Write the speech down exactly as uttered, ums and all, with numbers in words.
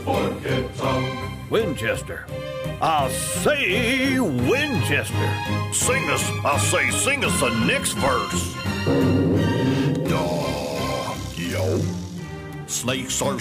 fork it tongue. Winchester. I'll say Winchester. Sing us, I'll say, sing us the next verse. Daw, yo. Snakes are